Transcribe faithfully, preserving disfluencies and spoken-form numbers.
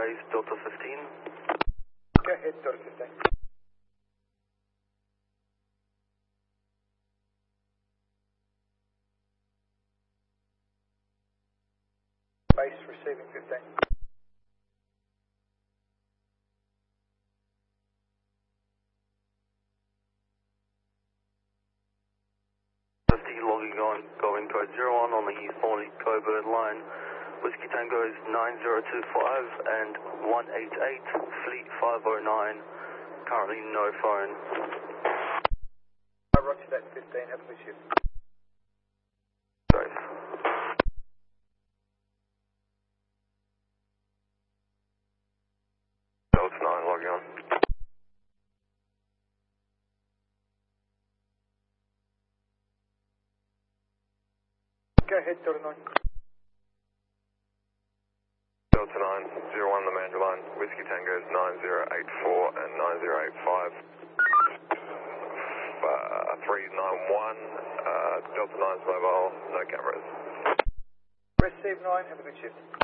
base, Delta fifteen. Go ahead, Delta fifteen. Base receiving fifteen. fifty logging on, going code zero one on the Thorny Coburn line. Whiskey Tango is nine zero two five and one eight eight, Fleet five oh nine, currently no phone. Roger that fifteen, have a good shift. Safe. Delta nine logging on. Go ahead, Delta nine. Delta nine, zero one the Mandra line, Whiskey Tango is nine zero eight four and nine zero eight five. Uh, three nine one, uh, Delta nine's mobile, no cameras. Receive nine, have a good shift.